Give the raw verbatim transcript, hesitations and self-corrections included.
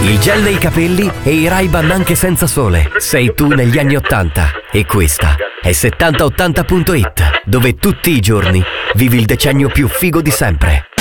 Il gel nei capelli e i Ray-Ban anche senza sole. Sei tu negli anni ottanta e questa è settanta ottanta punto it, dove tutti i giorni vivi il decennio più figo di sempre.